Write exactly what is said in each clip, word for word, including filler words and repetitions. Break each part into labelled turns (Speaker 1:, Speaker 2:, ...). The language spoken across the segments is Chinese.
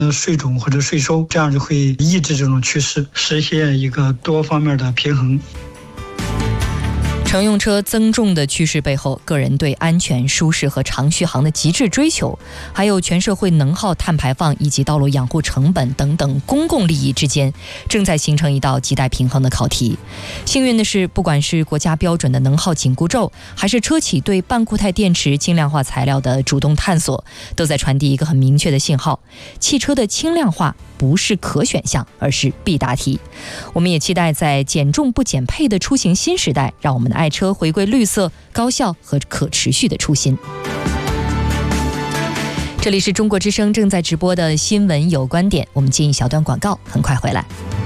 Speaker 1: 税种或者税收，这样就会抑制这种趋势，实现一个多方面的平衡。
Speaker 2: 乘用车增重的趋势背后，个人对安全、舒适和长续航的极致追求，还有全社会能耗、碳排放以及道路养护成本等等公共利益之间，正在形成一道亟待平衡的考题。幸运的是，不管是国家标准的能耗紧箍咒，还是车企对半固态电池轻量化材料的主动探索，都在传递一个很明确的信号：汽车的轻量化不是可选项，而是必答题。我们也期待在减重不减配的出行新时代，让我们的爱车回归绿色、高效和可持续的初心。这里是中国之声正在直播的新闻有观点，我们进一小段广告，很快回来。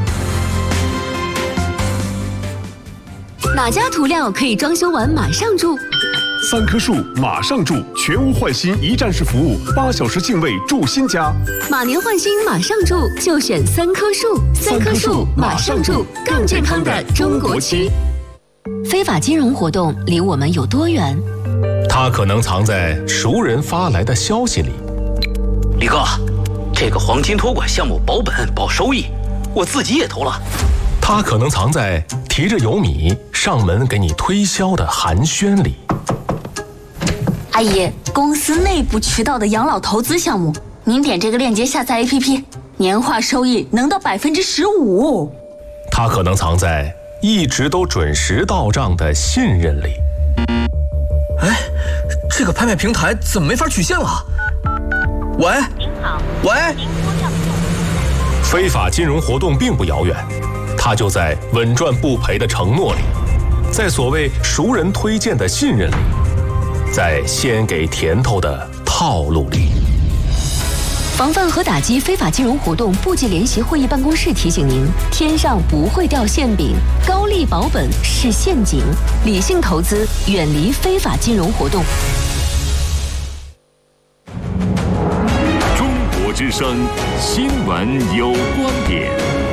Speaker 3: 哪家涂料可以装修完马上住？
Speaker 4: 三棵树马上住，全屋换新一站式服务，八小时净位住新家。
Speaker 3: 马年换新马上住，就选三棵树。三棵树马上住，更健康的中国区。非法金融活动离我们有多远？
Speaker 5: 它可能藏在熟人发来的消息里。
Speaker 6: 李哥，这个黄金托管项目保本保收益，我自己也投了。
Speaker 5: 它可能藏在提着油米上门给你推销的寒暄里。
Speaker 3: 阿姨，公司内部渠道的养老投资项目，您点这个链接下载 A P P， 年化收益能到百分之十五。
Speaker 5: 它可能藏在一直都准时到账的信任里。
Speaker 7: 哎，这个拍卖平台怎么没法取现了？喂，您好，喂。
Speaker 5: 非法金融活动并不遥远，它就在稳赚不赔的承诺里，在所谓熟人推荐的信任里，在先给甜头的套路里。
Speaker 3: 防范和打击非法金融活动部级联席会议办公室提醒您：天上不会掉馅饼，高利保本是陷阱，理性投资，远离非法金融活动。
Speaker 4: 中国之声新闻有观点。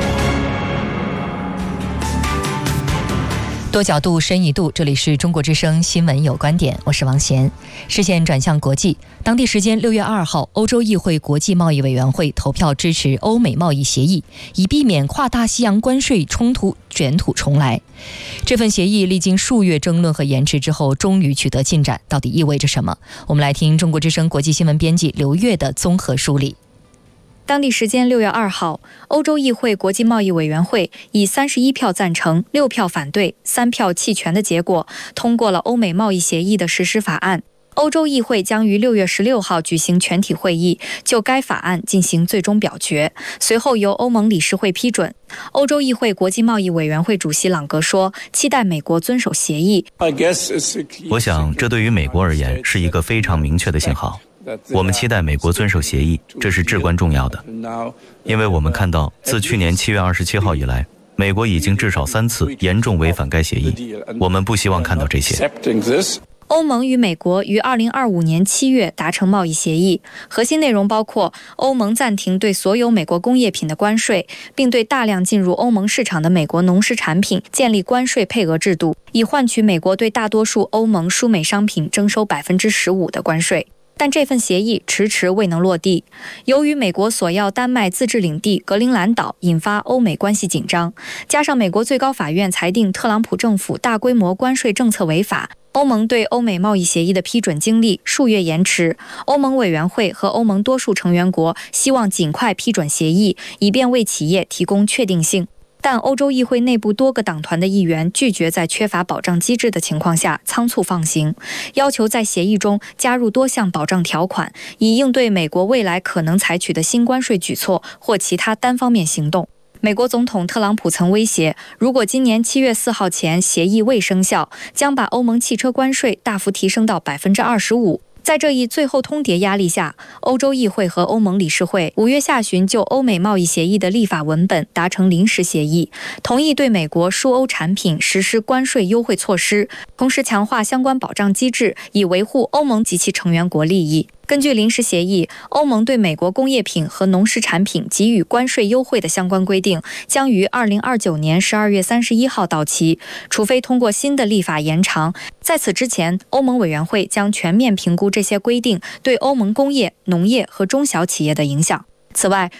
Speaker 2: 多角度深一度，这里是中国之声新闻有观点，我是王贤。视线转向国际，当地时间六月二号，欧洲议会国际贸易委员会投票支持欧美贸易协议，以避免跨大西洋关税冲突卷土重来。这份协议历经数月争论和延迟之后，终于取得进展，到底意味着什么？我们来听中国之声国际新闻编辑刘月的综合梳理。
Speaker 8: 当地时间六月二号，欧洲议会国际贸易委员会以三十一票赞成、六票反对、三票弃权的结果，通过了欧美贸易协议的实施法案。欧洲议会将于六月十六号举行全体会议，就该法案进行最终表决，随后由欧盟理事会批准。欧洲议会国际贸易委员会主席朗格说，期待美国遵守协议。
Speaker 9: 我想，这对于美国而言是一个非常明确的信号。我们期待美国遵守协议，这是至关重要的，因为我们看到，自去年七月二十七号以来，美国已经至少三次严重违反该协议，我们不希望看到这些。
Speaker 8: 欧盟与美国于二零二五年七月达成贸易协议，核心内容包括欧盟暂停对所有美国工业品的关税，并对大量进入欧盟市场的美国农食产品建立关税配额制度，以换取美国对大多数欧盟输美商品征收百分之十五的关税。但这份协议迟迟未能落地，由于美国索要丹麦自治领地格陵兰岛，引发欧美关系紧张，加上美国最高法院裁定特朗普政府大规模关税政策违法，欧盟对欧美贸易协议的批准经历数月延迟。欧盟委员会和欧盟多数成员国希望尽快批准协议，以便为企业提供确定性。但欧洲议会内部多个党团的议员拒绝在缺乏保障机制的情况下仓促放行，要求在协议中加入多项保障条款，以应对美国未来可能采取的新关税举措或其他单方面行动。美国总统特朗普曾威胁，如果今年七月四号前协议未生效，将把欧盟汽车关税大幅提升到百分之二十五。在这一最后通牒压力下，欧洲议会和欧盟理事会五月下旬就欧美贸易协议的立法文本达成临时协议，同意对美国输欧产品实施关税优惠措施，同时强化相关保障机制，以维护欧盟及其成员国利益。根据临时协议，欧盟对美国工业品和农食产品给予关税优惠的相关规定将于二零二九年十二月三十一号到期，除非通过新的立法延长。在此之前，欧盟委员会将全面评估这些规定对欧盟工业、农业和中小企业的影响。此外，